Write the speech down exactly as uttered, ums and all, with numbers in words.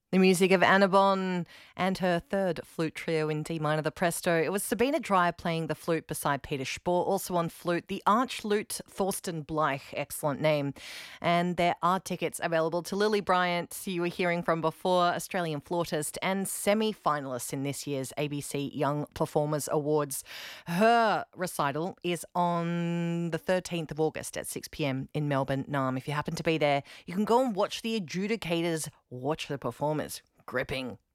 The music of Anna Bon and her third flute trio in D minor, the Presto. It was Sabina Dreyer playing the flute beside Peter Spohr. Also on flute, the arch lute Thorsten Bleich, excellent name. And there are tickets available to Lily Bryant, you were hearing from before, Australian flautist and semi-finalist in this year's A B C Young Performers Awards. Her recital is on the thirteenth of August at six p.m. in Melbourne, Naarm. If you happen to be there, you can go and watch the adjudicators watch the performers. Gripping.